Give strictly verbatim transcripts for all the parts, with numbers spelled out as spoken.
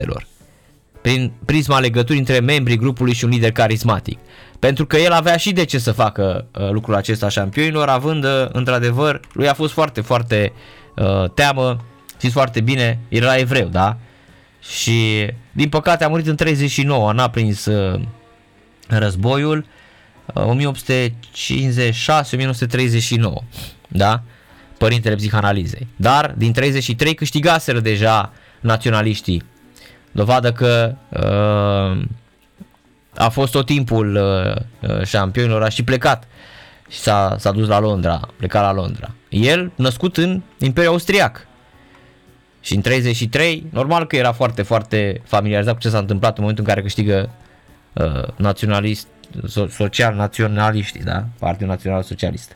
prin prisma legăturii între membrii grupului și un lider carismatic. Pentru că el avea și de ce să facă uh, lucrul acesta șampionilor, având uh, într-adevăr, lui a fost foarte, foarte uh, teamă, știți foarte bine, era evreu, da? Și din păcate a murit în treizeci și nouă, n-a prins uh, războiul, uh, o mie opt sute cincizeci și șase - o mie nouă sute treizeci și nouă, da? Părintele psihanalizei. Dar din treizeci și trei câștigaseră deja naționaliștii. Dovadă că uh, a fost tot timpul uh, șampionilor, a și plecat și s-a, s-a dus la Londra, a plecat la Londra. El născut în Imperiul Austriac și în treizeci și trei, normal că era foarte, foarte familiarizat cu ce s-a întâmplat în momentul în care câștigă uh, naționalist, social naționaliștii, da? Partidul Național Socialist.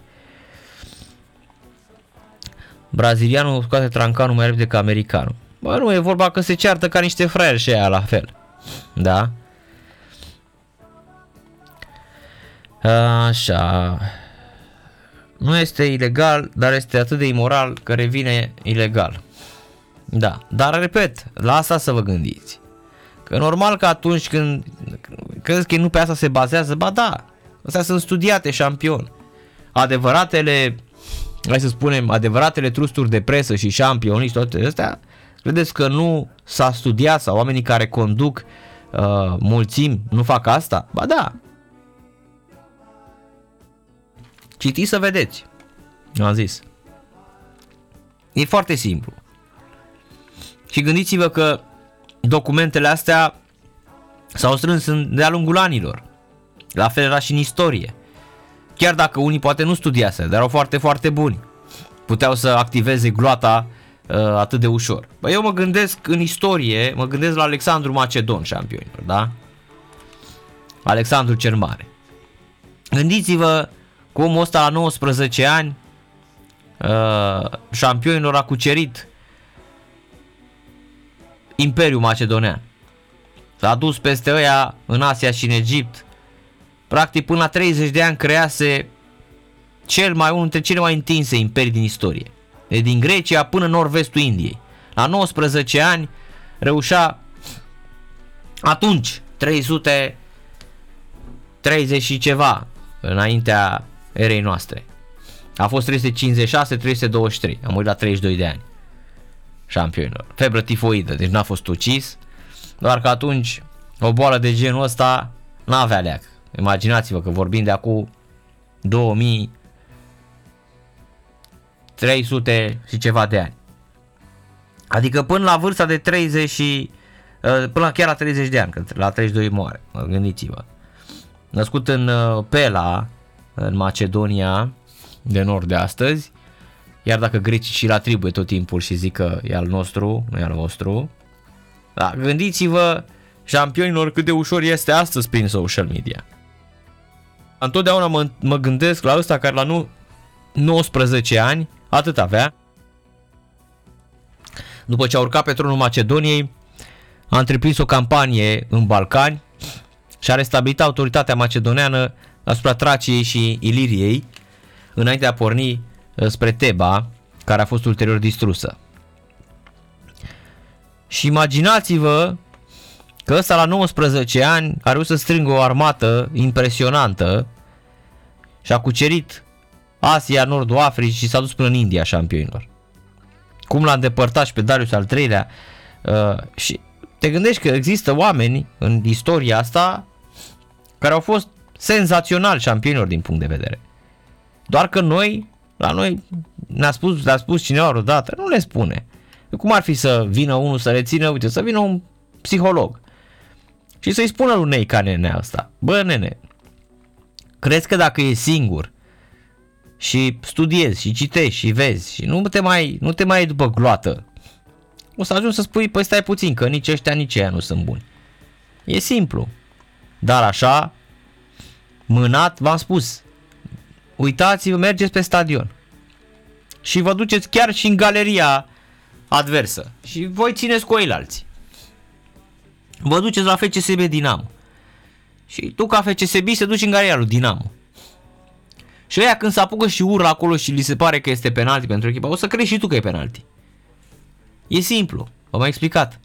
Brazilianul scoate trancanul mai repede ca americanul. Bă, nu, e vorba că se ceartă ca niște fraieri și aia la fel. Da? Așa. Nu este ilegal, dar este atât de imoral că revine ilegal. Da, dar repet, la asta să vă gândiți. Că normal că atunci când credeți că nu pe asta se bazează, ba da, astea sunt studiate șampion. Adevăratele, hai să spunem, adevăratele trusturi de presă și șampioni și toate astea, credeți că nu s-a studiat sau oamenii care conduc uh, mulțimi nu fac asta? Ba da. Citiți să vedeți. Am zis. E foarte simplu. Și gândiți-vă că documentele astea s-au strâns de-a lungul anilor. La fel era și în istorie. Chiar dacă unii poate nu studiase, dar erau foarte, foarte buni. Puteau să activeze gloata uh, atât de ușor. Bă, eu mă gândesc în istorie, mă gândesc la Alexandru Macedon, șampionilor, da? Alexandru cel Mare. Gândiți-vă cum omul ăsta la nouăsprezece ani uh, șampionilor a cucerit Imperiul Macedonean. S-a dus peste ăia în Asia și în Egipt. Practic până la treizeci de ani crease cel mai unul dintre cele mai întinse imperii din istorie. De din Grecia până în nord-vestul Indiei. La nouăsprezece ani reușea atunci trei sute treizeci și ceva înaintea erei noastre. A fost trei sute cincizeci și șase - trei sute douăzeci și trei. Am murit la treizeci și doi de ani. Șampionilor. Febră tifoidă, deci n-a fost ucis. Doar că atunci o boală de genul ăsta n-avea leac. Imaginați-vă că vorbim de acum două mii trei sute și ceva de ani. Adică până la vârsta de treizeci și până la chiar la treizeci de ani, că la treizeci și doi moare. Gândiți-vă. Născut în Pela, în Macedonia de Nord de astăzi, iar dacă grecii și-l atribuie tot timpul și zic că e al nostru, nu e al vostru, da, gândiți-vă, șampionilor, cât de ușor este astăzi prin social media. Întotdeauna mă, mă gândesc la ăsta care la nu, nouăsprezece ani, atât avea, după ce a urcat pe tronul Macedoniei, a întreprins o campanie în Balcani și a restabilit autoritatea macedoneană asupra Traciei și Iliriei, înainte de a porni spre Teba, care a fost ulterior distrusă. Și imaginați-vă că ăsta la nouăsprezece ani a reușit să strângă o armată impresionantă și a cucerit Asia, Nordul Africii și s-a dus până în India, șampionilor. Cum l-a îndepărtat și pe Darius al treilea. Uh, și te gândești că există oameni în istoria asta care au fost senzaționali șampionilor din punct de vedere. Doar că noi, la noi, ne-a spus, le-a spus cineva odată, nu le spune. Cum ar fi să vină unul să le țină, uite, să vină un psiholog și să-i spună lui Neica nenea asta, bă nene, crezi că dacă e singur și studiezi și citești și vezi și nu te mai, nu te mai iei după gloată, o să ajungi să spui, păi stai puțin, că nici ăștia, nici ăia nu sunt buni. E simplu. Dar așa, mânat, v-am spus, uitați-vă, mergeți pe stadion și vă duceți chiar și în galeria adversă și voi țineți cu ei alții. Vă duceți la F C S B Dinamo și tu ca F C S B se duci în galeria lui Dinamo. Și ăia când se apucă și urlă acolo și li se pare că este penalti pentru echipa, o să crezi și tu că e penalti. E simplu, v-am mai explicat.